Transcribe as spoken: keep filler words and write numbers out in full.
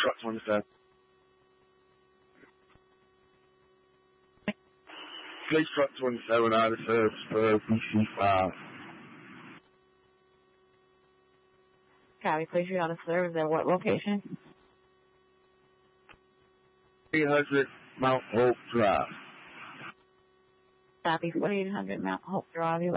truck twenty-seven. Police truck twenty-seven out of service for B C five. Copy, please. You're out of service at what location? eight hundred Mount Hope Drive. Copy, forty-eight hundred Mount Hope Drive.